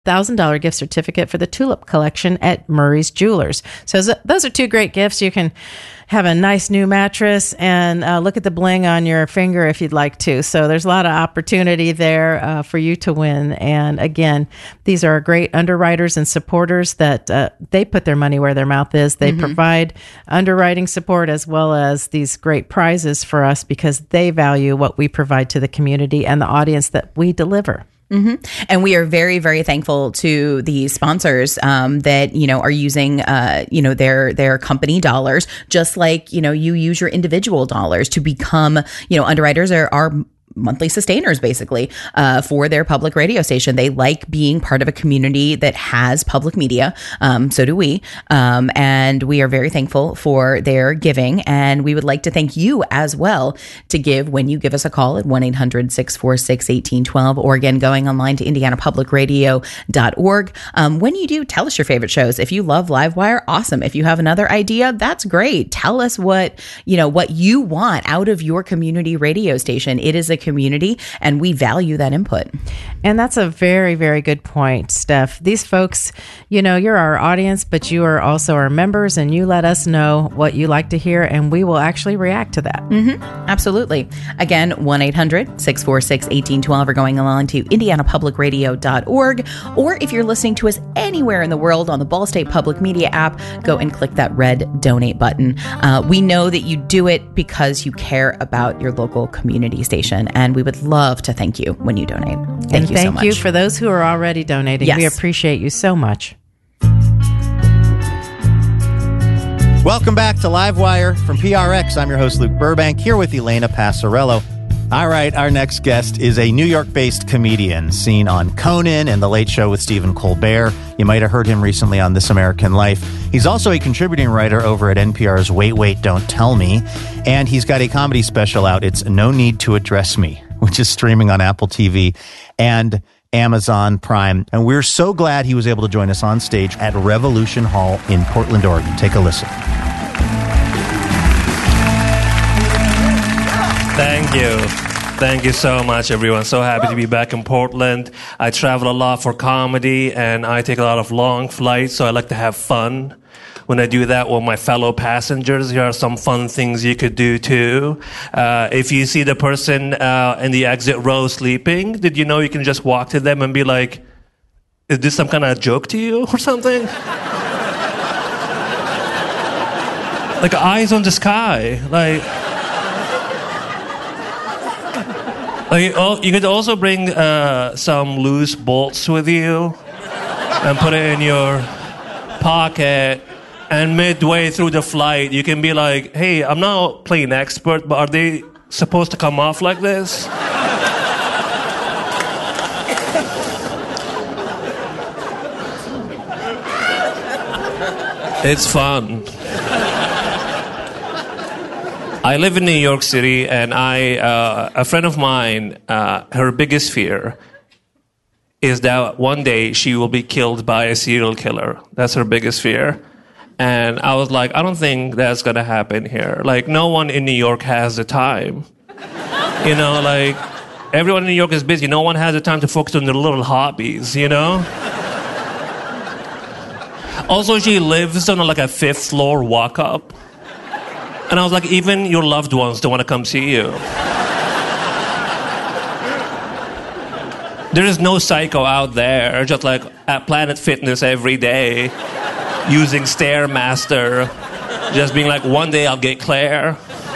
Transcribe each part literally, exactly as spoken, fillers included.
one thousand dollars gift certificate for the Tulip Collection at Murray's Jewelers. So those are two great gifts. You can have a nice new mattress and uh, look at the bling on your finger if you'd like to. So there's a lot of opportunity there uh, for you to win. And again, these are great underwriters and supporters that uh, they put their money where their mouth is. They mm-hmm. provide underwriting support as well as these great prizes for us because they value what we provide to the community and the audience that we deliver. Mm-hmm. And we are very, very thankful to the sponsors um, that, you know, are using, uh, you know, their their company dollars, just like, you know, you use your individual dollars to become, you know, underwriters are, are monthly sustainers, basically, uh, for their public radio station. They like being part of a community that has public media. Um, so do we. Um, and we are very thankful for their giving. And we would like to thank you as well to give when you give us a call at one eight hundred six four six one eight one two, or again, going online to indiana public radio dot org. Um, when you do, tell us your favorite shows. If you love Livewire, awesome. If you have another idea, that's great. Tell us what, you know, what you want out of your community radio station. It is a community, and we value that input. And that's a very, very good point, Steph. These folks, you know, you're our audience, but you are also our members, and you let us know what you like to hear, and we will actually react to that. Mm-hmm. Absolutely. Again, one eight hundred six four six one eight one two, or going along to indiana public radio dot org. Or if you're listening to us anywhere in the world on the Ball State Public Media app, go and click that red donate button. Uh, we know that you do it because you care about your local community station. And we would love to thank you when you donate. Thank and you thank so much. you for those who are already donating. Yes. We appreciate you so much. Welcome back to Livewire from P R X. I'm your host, Luke Burbank, here with Elena Passarello. All right, our next guest is a New York-based comedian seen on Conan and The Late Show with Stephen Colbert. You might have heard him recently on This American Life. He's also a contributing writer over at N P R's Wait, Wait, Don't Tell Me. And he's got a comedy special out. It's No Need to Address Me, which is streaming on Apple T V and Amazon Prime. And we're so glad he was able to join us on stage at Revolution Hall in Portland, Oregon. Take a listen. Thank you. Thank you so much, everyone. So happy to be back in Portland. I travel a lot for comedy, and I take a lot of long flights, so I like to have fun. When I do that with my fellow passengers, here are some fun things you could do, too. Uh, if you see the person uh, in the exit row sleeping, did you know you can just walk to them and be like, is this some kind of joke to you or something? Like, eyes on the sky. Like... Like, oh, you could also bring uh, some loose bolts with you and put it in your pocket. And midway through the flight, you can be like, hey, I'm not playing expert, but are they supposed to come off like this? It's fun. I live in New York City, and I, uh, a friend of mine, uh, her biggest fear is that one day she will be killed by a serial killer. That's her biggest fear. And I was like, I don't think that's going to happen here. Like, no one in New York has the time. You know, like, everyone in New York is busy. No one has the time to focus on their little hobbies, you know? Also, she lives on, like, a fifth floor walk-up. And I was like, even your loved ones don't want to come see you. There is no psycho out there, just like at Planet Fitness every day, using Stairmaster, just being like, one day I'll get Claire.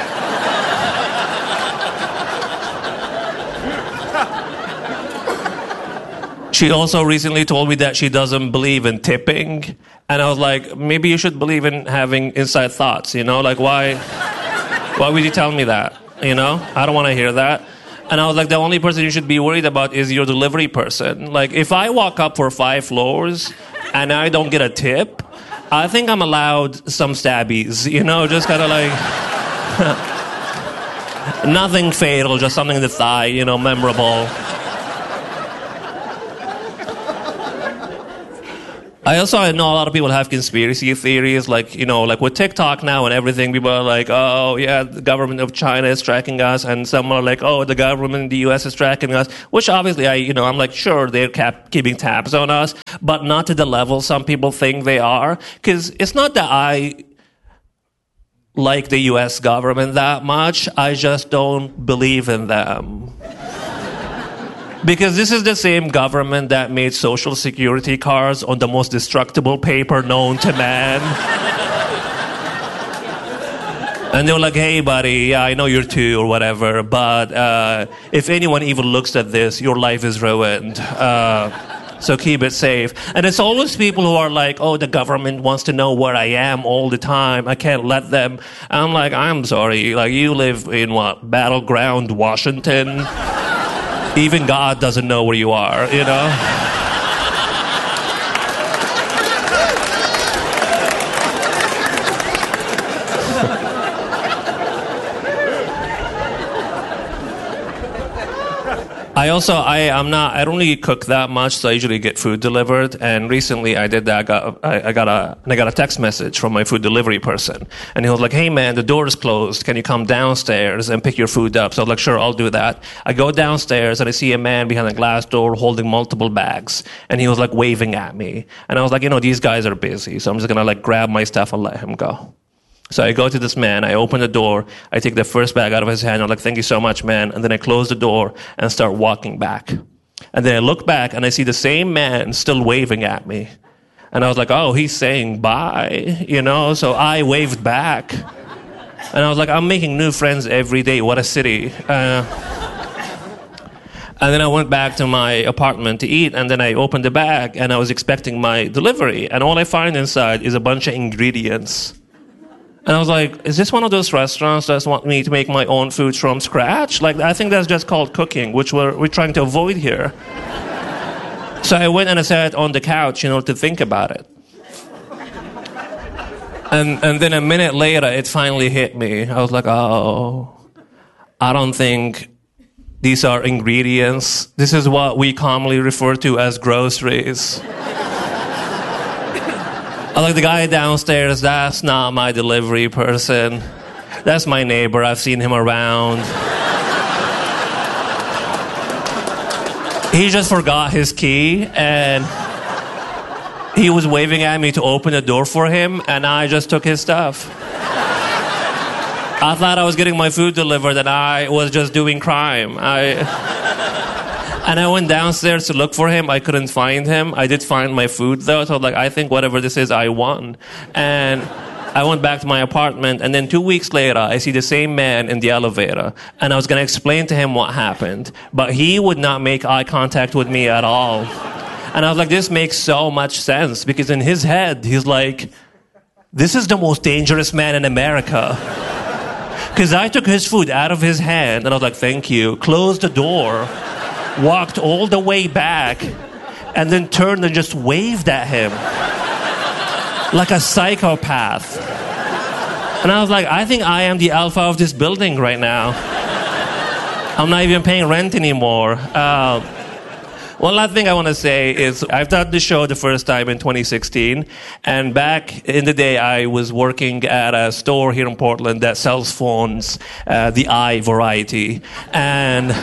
She also recently told me that she doesn't believe in tipping. And I was like, maybe you should believe in having inside thoughts, you know? Like, why, why would you tell me that, you know? I don't want to hear that. And I was like, the only person you should be worried about is your delivery person. Like, if I walk up for five floors and I don't get a tip, I think I'm allowed some stabbies, you know? Just kind of like... nothing fatal, just something in the thigh, you know, memorable. I also I know a lot of people have conspiracy theories, like, you know, like with TikTok now and everything, people are like, oh, yeah, the government of China is tracking us, and some are like, oh, the government in the U S is tracking us, which obviously, I, you know, I'm like, sure, they're cap- keeping tabs on us, but not to the level some people think they are, because it's not that I like the U S government that much, I just don't believe in them. Because this is the same government that made social security cards on the most destructible paper known to man. And they were like, hey, buddy, yeah, I know you're two or whatever, but uh, if anyone even looks at this, your life is ruined. Uh, so keep it safe. And it's always people who are like, oh, the government wants to know where I am all the time. I can't let them. I'm like, I'm sorry. Like, you live in what? Battleground, Washington? Even God doesn't know where you are, you know? I also, I, I'm not, I don't really cook that much, so I usually get food delivered. And recently I did that. I got, I, I got a, I got a text message from my food delivery person. And he was like, hey man, the door is closed. Can you come downstairs and pick your food up? So I was like, sure, I'll do that. I go downstairs and I see a man behind a glass door holding multiple bags. And he was like waving at me. And I was like, you know, these guys are busy. So I'm just going to like grab my stuff and let him go. So I go to this man, I open the door, I take the first bag out of his hand, I'm like, thank you so much, man. And then I close the door and start walking back. And then I look back and I see the same man still waving at me. And I was like, oh, he's saying bye, you know? So I waved back. And I was like, I'm making new friends every day, what a city. Uh, and then I went back to my apartment to eat, and then I opened the bag and I was expecting my delivery. And all I find inside is a bunch of ingredients. And I was like, is this one of those restaurants that want me to make my own food from scratch? Like, I think that's just called cooking, which we're, we're trying to avoid here. So I went and I sat on the couch, you know, to think about it. And and then a minute later, it finally hit me. I was like, oh, I don't think these are ingredients. This is what we commonly refer to as groceries. I like the guy downstairs, that's not my delivery person. That's my neighbor, I've seen him around. He just forgot his key, and he was waving at me to open the door for him, and I just took his stuff. I thought I was getting my food delivered, and I was just doing crime. I... And I went downstairs to look for him. I couldn't find him. I did find my food, though. So I was like, I think whatever this is, I won. And I went back to my apartment. And then two weeks later, I see the same man in the elevator. And I was going to explain to him what happened. But he would not make eye contact with me at all. And I was like, this makes so much sense. Because in his head, he's like, this is the most dangerous man in America. Because I took his food out of his hand. And I was like, thank you. Closed the door. Walked all the way back, and then turned and just waved at him like a psychopath. And I was like, I think I am the alpha of this building right now. I'm not even paying rent anymore. Uh, one last thing I want to say is I've done the show the first time in twenty sixteen, and back in the day I was working at a store here in Portland that sells phones, uh, the i variety, and...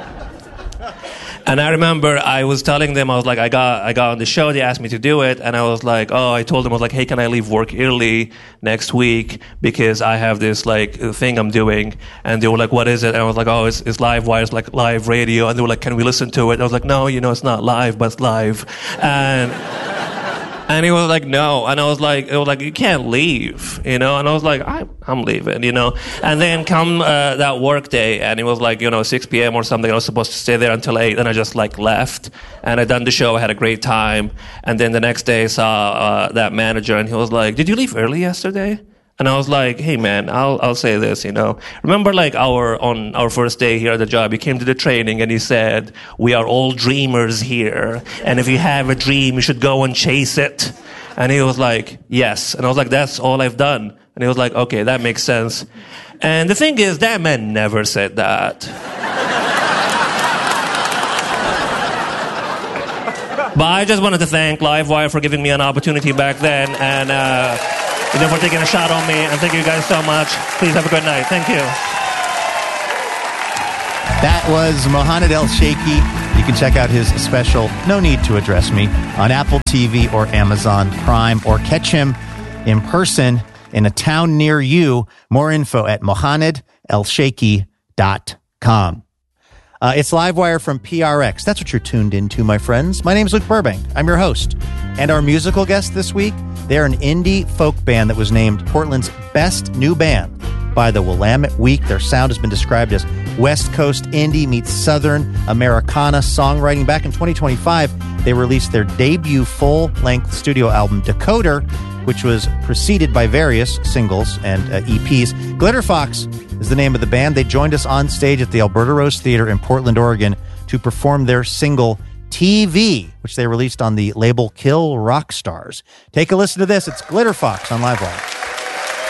And I remember I was telling them, I was like, I got I got on the show, they asked me to do it, and I was like, oh, I told them, I was like, hey, can I leave work early next week because I have this, like, thing I'm doing, and they were like, what is it? And I was like, oh, it's, it's Livewire, it's like live radio, and they were like, can we listen to it? And I was like, no, you know, it's not live, but it's live. And... And he was like, no. And I was like, it was like, you can't leave, you know? And I was like, I, I'm leaving, you know? And then come uh, that work day, and it was like, you know, six p.m. or something. I was supposed to stay there until eight, and I just, like, left. And I done the show. I had a great time. And then the next day I saw uh, that manager, and he was like, did you leave early yesterday? And I was like, hey, man, I'll I'll say this, you know. Remember, like, our on our first day here at the job, he came to the training and he said, we are all dreamers here. And if you have a dream, you should go and chase it. And he was like, yes. And I was like, that's all I've done. And he was like, okay, that makes sense. And the thing is, that man never said that. But I just wanted to thank Livewire for giving me an opportunity back then, and uh, you know, for taking a shot on me. And thank you guys so much. Please have a good night. Thank you. That was Mohanad Elshaikhy. You can check out his special, No Need to Address Me, on Apple T V or Amazon Prime, or catch him in person in a town near you. More info at mohanad elshaikhy dot com. Uh, it's Livewire from P R X. That's what you're tuned into, my friends. My name is Luke Burbank. I'm your host. And our musical guest this week, they're an indie folk band that was named Portland's best new band by the Willamette Week. Their sound has been described as West Coast indie meets Southern Americana songwriting. Back in twenty twenty-five, they released their debut full-length studio album, Decoder, which was preceded by various singles and uh, E Ps. Glitter Fox is the name of the band. They joined us on stage at the Alberta Rose Theater in Portland, Oregon, to perform their single T V, which they released on the label Kill Rock Stars. Take a listen to this. It's Glitter Fox on Livewire.